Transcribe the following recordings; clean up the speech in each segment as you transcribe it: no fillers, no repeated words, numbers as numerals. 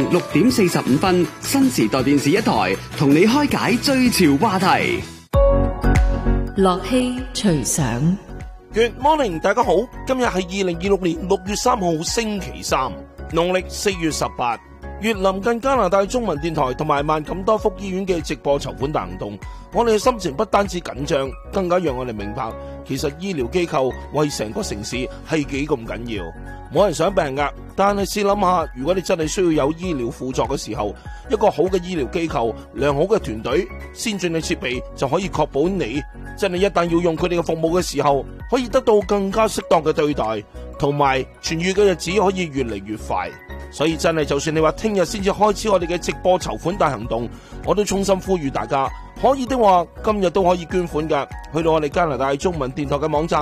6點45分，新時代電視一台同你開解最潮話題。 樂器隨想。 Good morning， 大家好，今日係2026年6月3號星期三，農曆4月18。越臨近加拿大中文電台同埋萬錦多福醫院嘅直播籌款大行動，我哋嘅心情不單止緊張，更加讓我哋明白，其實醫療機構為成個城市係幾咁緊要。冇人想病噶，但係試諗下，如果你真係需要有醫療輔助嘅時候，一個好嘅醫療機構、良好嘅團隊、先進嘅設備就可以確保你真係一旦要用佢哋嘅服務嘅時候，可以得到更加適當嘅對待，同埋痊癒嘅日子可以越嚟越快。所以真係，就算你話聽日先至開始我哋嘅直播籌款大行動，我都衷心呼籲大家，可以的話今日都可以捐款㗎，去到我哋加拿大中文電台嘅網站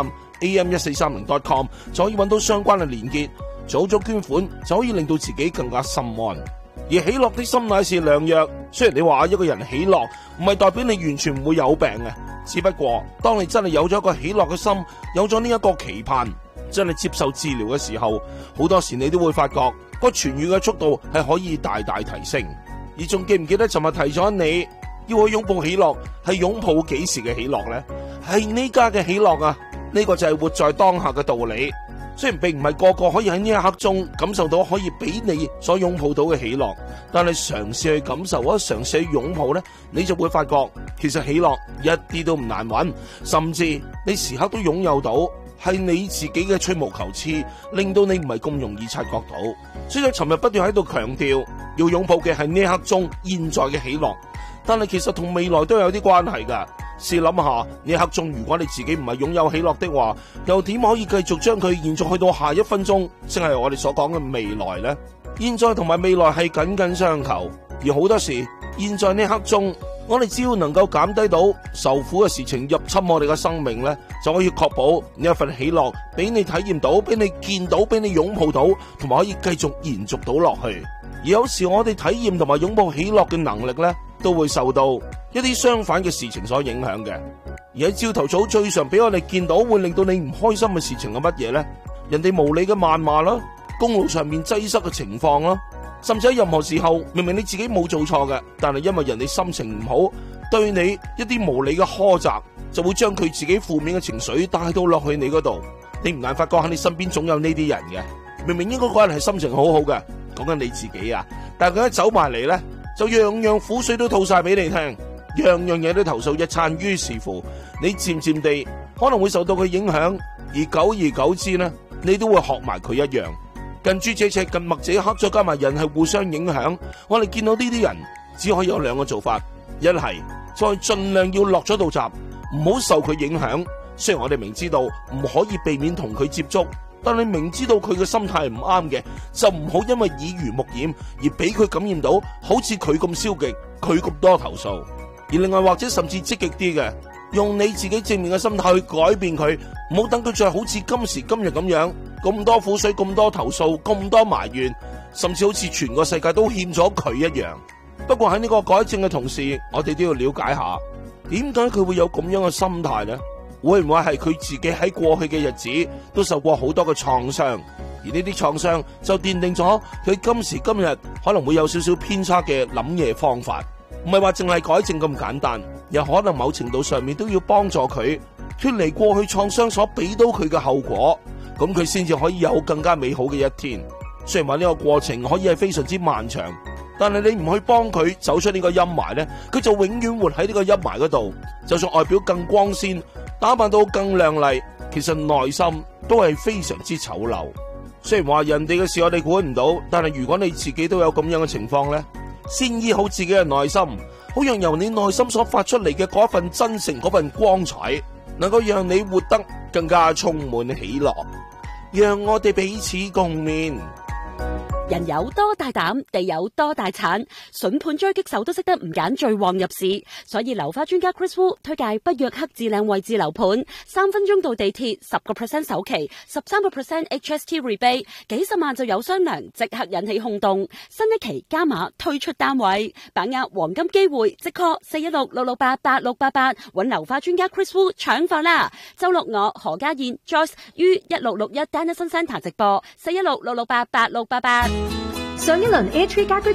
am1430.com 就可以揾到相關嘅連結，早咗捐款就可以令到自己更加心安。而喜樂的心乃是良藥，雖然你話一個人喜樂唔係代表你完全唔會有病嘅，只不過當你真係有咗一個喜樂嘅心，有咗呢一個期盼，真係接受治療嘅時候，好多時你都會發覺個痊癒嘅速度係可以大大提升。而仲記唔記得尋日提咗你要去擁抱喜樂，係擁抱幾時嘅喜樂呢？係呢家嘅喜樂啊！呢個就係活在當下嘅道理。雖然並唔係個個可以喺呢一刻中感受到可以俾你所擁抱到嘅喜樂，但係嘗試去感受或者嘗試去擁抱呢，你就會發覺其實喜樂一啲都唔難揾，甚至你時刻都擁有到。係你自己嘅吹毛求疵，令到你唔係咁容易察覺到。所以我尋日不斷喺度強調，要擁抱嘅係呢一刻中現在嘅喜樂，但係其實同未來都有啲關係㗎。試諗下，呢一刻中如果你自己唔係擁有喜樂的話，又點可以繼續將佢延續去到下一分鐘，即係我哋所講嘅未來呢？現在同埋未來係緊緊相求，而好多時現在呢一刻中，我哋只要能夠減低到受苦嘅事情入侵我哋嘅生命呢，就可以確保呢一份喜樂俾你體驗到，俾你見到，俾你擁抱到，同埋可以繼續延續到落去。而有時我哋體驗同埋擁抱喜樂嘅能力呢，都會受到一啲相反嘅事情所影響嘅。而喺朝頭早最常俾我哋見到會令到你唔開心嘅事情係乜嘢呢？人哋無理嘅謾罵啦，公路上面擠塞嘅情況啦，甚至喺任何時候，明明你自己冇做錯嘅，但係因為人哋心情唔好，對你一啲無理嘅苛責，就會將佢自己負面嘅情緒帶到落去你嗰度。你唔難發覺喺你身邊總有呢啲人嘅，明明應該嗰人係心情好好嘅，講緊你自己啊，但係佢一走埋嚟呢，就樣樣苦水都吐晒俾你聽，樣樣嘢都投訴一餐，於是乎你漸漸地可能會受到佢影響，而久而久之呢，你都會學埋佢一樣。近朱者赤，近墨者黑，再加埋人係互相影響。我哋見到呢啲人，只可以有兩個做法：一係再盡量要落咗道閘，唔好受佢影響。雖然我哋明知道唔可以避免同佢接觸，但係明知道佢嘅心態唔啱嘅，就唔好因為耳濡目染而俾佢感染到，好似佢咁消極，佢咁多投訴。而另外或者甚至積極啲嘅，用你自己正面嘅心態去改變佢，唔好等佢再好似今時今日咁樣，咁多苦水，咁多投訴，咁多埋怨，甚至好似全個世界都欠咗佢一樣。不過喺呢個改正嘅同時，我哋都要了解下，點解佢會有咁樣嘅心態呢？會唔會係佢自己喺過去嘅日子都受過好多嘅創傷，而呢啲創傷就奠定咗佢今時今日可能會有少少偏差嘅諗嘢方法？唔係話淨係改正咁簡單，有可能某程度上面都要幫助佢脫離過去創傷所俾到佢嘅後果，咁佢先至可以有更加美好嘅一天。雖然話呢個過程可以係非常之漫長，但係你唔去幫佢走出呢個陰霾呢，佢就永遠活喺呢個陰霾嗰度。就算外表更光鮮，打扮到更亮麗，其實內心都係非常之醜陋。雖然話人哋嘅事我哋管唔到，但係如果你自己都有咁樣嘅情況呢，先醫好自己嘅內心，好讓由你內心所發出嚟嘅嗰份真誠，嗰份光彩，能夠讓你活得更加充滿喜樂。讓我哋彼此共勉。 人有多大膽，地有多大產，筍盤狙擊手都識得唔揀最旺入市，所以樓花專家 Chris Wu 推介北約克至靚位置樓盤，3分鐘到地鐵，10% 首期，13% HST rebate， 幾十萬就有商量，即刻引起轟動。新一期加碼推出單位，把握黃金機會，即 call 416-668-8688，搵樓花專家 Chris Wu 搶貨啦！周六我何家燕 Joyce 於1661 Dennison Centre 直播，416-668-8688。 上一輪 A3 家居